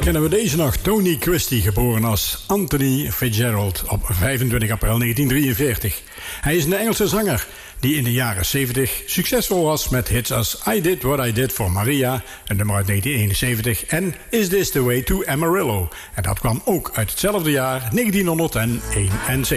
kennen we deze nog. Tony Christie, geboren als Anthony Fitzgerald op 25 april 1943. Hij is een Engelse zanger die in de jaren 70 succesvol was met hits als I Did What I Did for Maria, een nummer uit 1971, en Is This the Way to Amarillo. En dat kwam ook uit hetzelfde jaar, 1971.